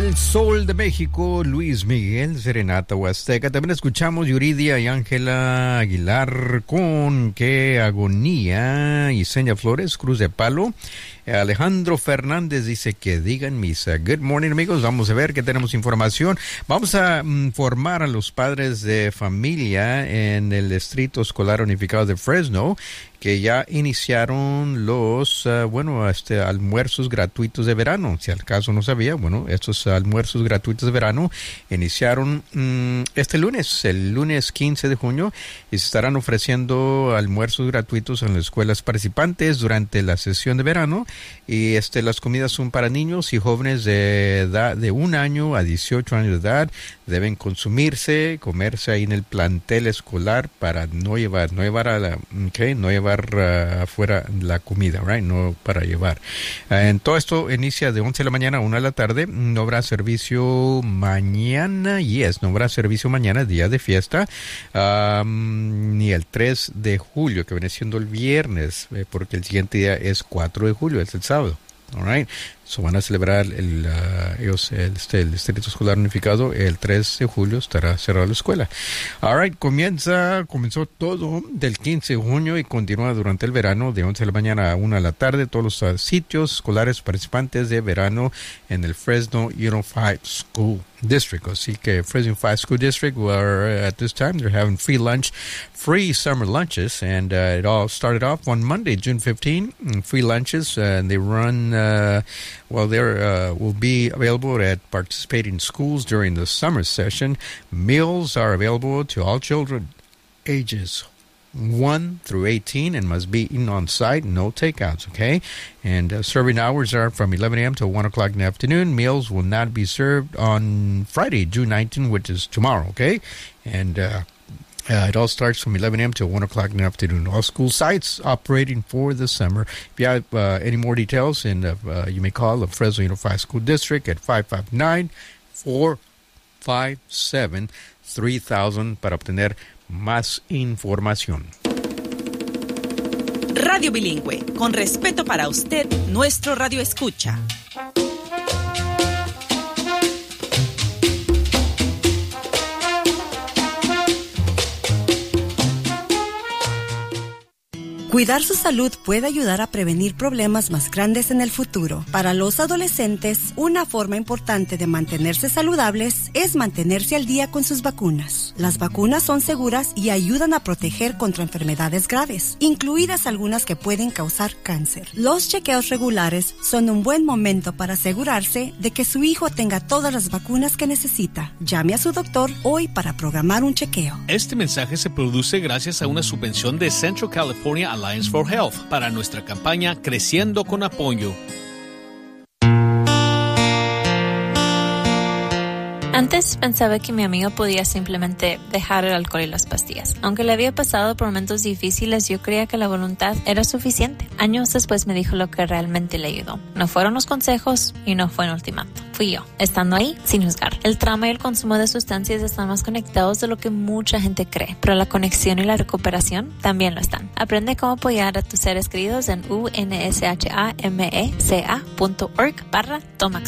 El Sol de México, Luis Miguel, Serenata Huasteca. También escuchamos Yuridia y Ángela Aguilar con Qué Agonía, y Seña Flores, Cruz de Palo. Alejandro Fernández dice que digan misa. Good morning, amigos. Vamos a ver que tenemos información. Vamos a informar a los padres de familia en el Distrito Escolar Unificado de Fresno que ya iniciaron los almuerzos gratuitos de verano. Si al caso no sabía, estos almuerzos gratuitos de verano iniciaron este lunes, el lunes 15 de junio, y se estarán ofreciendo almuerzos gratuitos en las escuelas participantes durante la sesión de verano. Y las comidas son para niños y jóvenes de edad de 1 año a 18 años de edad. Deben comerse ahí en el plantel escolar para no llevar afuera la comida, right? No para llevar. En todo esto inicia de 11 de la mañana a 1 de la tarde. No habrá servicio mañana, no habrá servicio mañana, día de fiesta, ni el 3 de julio, que viene siendo el viernes, porque el siguiente día es 4 de julio, es el sábado. All right. So van a celebrar el Distrito Escolar Unificado el 3 de julio, estará cerrada la escuela. All right, comenzó todo del 15 de junio y continúa durante el verano de 11 de la mañana a 1 de la tarde. Todos los sitios escolares participantes de verano en el Fresno Unified School District. Así que Fresno Unified School District, at this time, they're having free summer lunches, and it all started off on Monday, June 15, free lunches, and they run, will be available at participating schools during the summer session. Meals are available to all children ages 1 through 18 and must be eaten on site, no takeouts, okay? And serving hours are from 11 a.m. to 1 o'clock in the afternoon. Meals will not be served on Friday, June 19, which is tomorrow, okay? And it all starts from 11 a.m. to 1 o'clock in the afternoon. All school sites operating for the summer. If you have any more details, you may call the Fresno Unified School District at 559-457-3000 para obtener más información. Radio Bilingüe, con respeto para usted, nuestro radio escucha. Cuidar su salud puede ayudar a prevenir problemas más grandes en el futuro. Para los adolescentes, una forma importante de mantenerse saludables es mantenerse al día con sus vacunas. Las vacunas son seguras y ayudan a proteger contra enfermedades graves, incluidas algunas que pueden causar cáncer. Los chequeos regulares son un buen momento para asegurarse de que su hijo tenga todas las vacunas que necesita. Llame a su doctor hoy para programar un chequeo. Este mensaje se produce gracias a una subvención de Central California Alliance for Health para nuestra campaña Creciendo con Apoyo. Antes pensaba que mi amigo podía simplemente dejar el alcohol y las pastillas. Aunque le había pasado por momentos difíciles, yo creía que la voluntad era suficiente. Años después me dijo lo que realmente le ayudó. No fueron los consejos y no fue un ultimátum. Fui yo, estando ahí sin juzgar. El trauma y el consumo de sustancias están más conectados de lo que mucha gente cree, pero la conexión y la recuperación también lo están. Aprende cómo apoyar a tus seres queridos en unshameca.org/tomax.